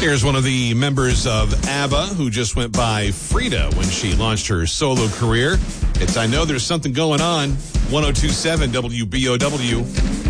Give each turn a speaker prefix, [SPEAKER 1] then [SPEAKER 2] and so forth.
[SPEAKER 1] Here's one of the members of ABBA who just went by Frida when she launched her solo career. It's I Know There's Something Going On, 102.7 WBOW.